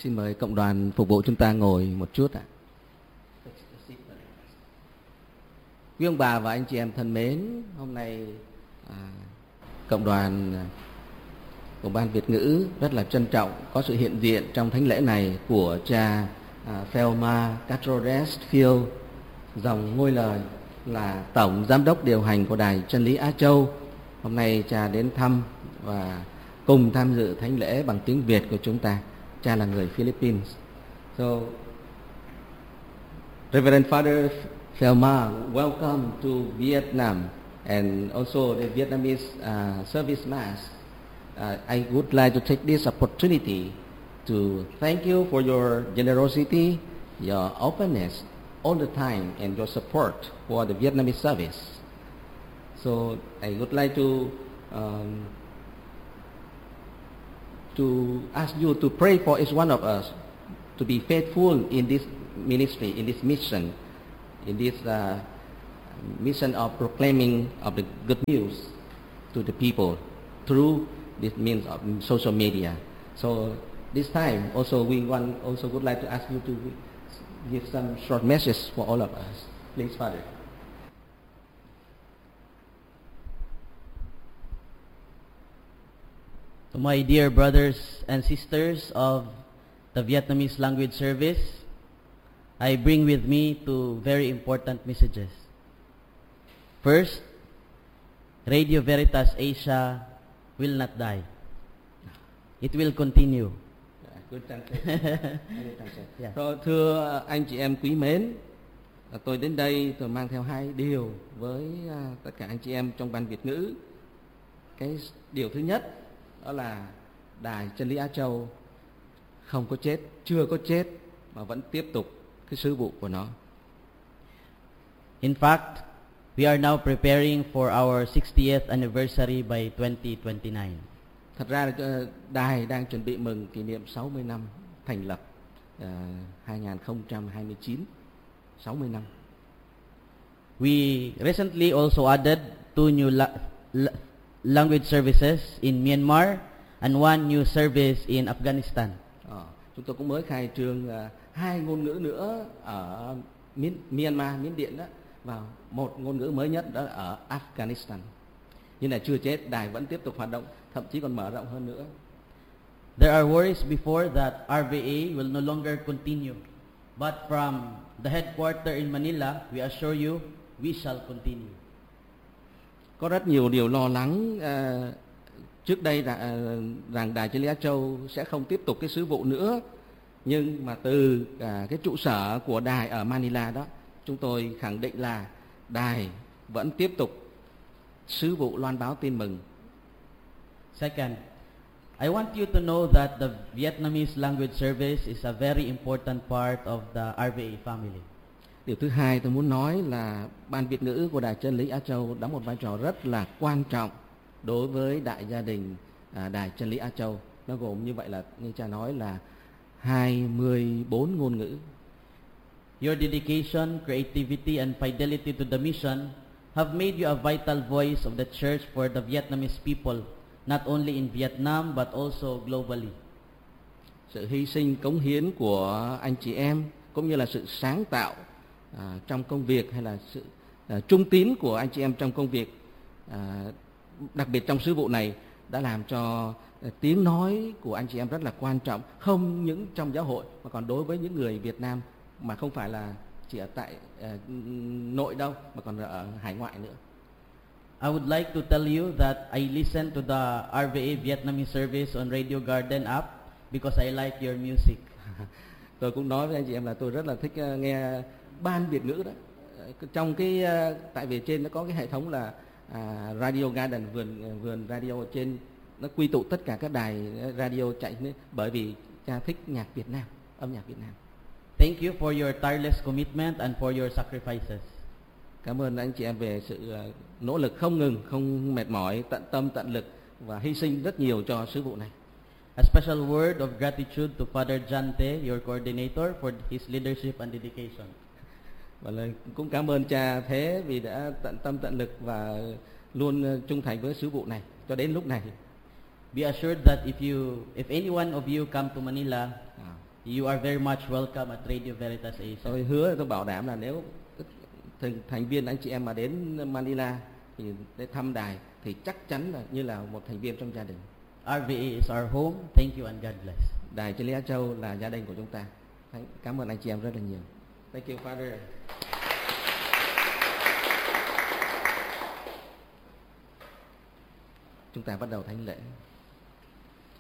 Xin mời cộng đoàn phục vụ chúng ta ngồi một chút ạ. Quý ông bà và anh chị em thân mến, hôm nay cộng đoàn của Ban Việt ngữ rất là trân trọng có sự hiện diện trong thánh lễ này của cha Felma Catrodes Phil, dòng ngôi lời là tổng giám đốc điều hành của Đài Chân lý Á Châu. Hôm nay cha đến thăm và cùng tham dự thánh lễ bằng tiếng Việt của chúng ta. Cha là người Philippines. So, Reverend Father Felma, welcome to Vietnam and also the Vietnamese service mass. I would like to take this opportunity to thank you for your generosity, your openness all the time, and your support for the Vietnamese service. So I would like to ask you to pray for each one of us to be faithful in this ministry, in this mission, in this mission of proclaiming of the good news to the people through this means of social media. So this time also we would like to ask you to give some short message for all of us. Please, Father. To my dear brothers and sisters of the Vietnamese language service, I bring with me two very important messages. First, Radio Veritas Asia will not die. It will continue. Good translation. Yeah. Rồi, thưa anh chị em quý mến, tôi đến đây tôi mang theo hai điều với tất cả anh chị em trong Ban Việt ngữ. Cái điều thứ nhất đó là Đài Chân lý Á Châu không có chết, chưa có chết mà vẫn tiếp tục cái sứ vụ của nó. In fact, we are now preparing for our 60th anniversary by 2029. Thật ra đài đang chuẩn bị mừng kỷ niệm 60 năm thành lập 2029, 60 năm. We recently also added two new language services in Myanmar and one new service in Afghanistan. Chúng tôi cũng mới khai trương hai ngôn ngữ nữa ở Myanmar, Miến Điện đó, và một ngôn ngữ mới nhất đó ở Afghanistan. Nhưng là chưa chết, đài vẫn tiếp tục hoạt động, thậm chí còn mở rộng hơn nữa. There are worries before that RVA will no longer continue, but from the headquarters in Manila, we assure you we shall continue. Có rất nhiều điều lo lắng trước đây rằng Đài Chân lý Á Châu sẽ không tiếp tục cái sứ vụ nữa, nhưng mà từ cái trụ sở của đài ở Manila đó, chúng tôi khẳng định là đài vẫn tiếp tục sứ vụ loan báo tin mừng. Second, I want you to know that the Vietnamese language service is a very important part of the RVA family. Điều thứ hai tôi muốn nói là Ban Việt ngữ của Đài Chân lý Á Châu đóng một vai trò rất là quan trọng đối với đại gia đình Đài Chân lý Á Châu. Nó gồm như vậy là, như cha nói, là 24 ngôn ngữ. Your dedication, creativity and fidelity to the mission have made you a vital voice of the church for the Vietnamese people, not only in Vietnam but also globally. Sự hy sinh cống hiến của anh chị em cũng như là sự sáng tạo trong công việc, hay là sự trung tín của anh chị em trong công việc, đặc biệt trong sứ vụ này, đã làm cho tiếng nói của anh chị em rất là quan trọng, không những trong giáo hội mà còn đối với những người Việt Nam mà không phải là chỉ ở tại nội đâu, mà còn ở hải ngoại nữa. I would like to tell you that I listen to the RVA Vietnamese service on Radio Garden app because I like your music. Tôi cũng nói với anh chị em là tôi rất là thích nghe Ban Việt ngữ đó. Trong cái tại vì trên nó có cái hệ thống là Radio Garden, vườn radio trên, nó quy tụ tất cả các đài radio chạy, bởi vì cha thích nhạc Việt Nam, âm nhạc Việt Nam. Thank you for your tireless commitment and for your sacrifices. Cảm ơn anh chị em về sự nỗ lực không ngừng, không mệt mỏi, tận tâm tận lực và hy sinh rất nhiều cho sứ vụ này. A special word of gratitude to Father John Te, your coordinator, for his leadership and dedication. Và cũng cảm ơn cha Thế vì đã tận tâm tận lực và luôn trung thành với sứ vụ này cho đến lúc này. Be assured that if any one of you come to Manila, You are very much welcome at Radio Veritas Asia. Tôi hứa, tôi bảo đảm là nếu thành viên anh chị em mà đến Manila thì để thăm đài thì chắc chắn là như là một thành viên trong gia đình. RVA is our home. Thank you and God bless. Đài Chân Lý Á Châu là gia đình của chúng ta. Cảm ơn anh chị em rất là nhiều. Thank you, Father. Chúng ta bắt đầu thánh lễ.